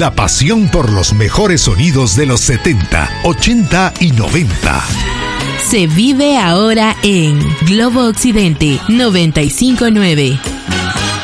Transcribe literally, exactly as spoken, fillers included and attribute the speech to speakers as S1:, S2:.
S1: La pasión por los mejores sonidos de los setenta, ochenta y noventa.
S2: Se vive ahora en Globo Occidente noventa y cinco punto nueve.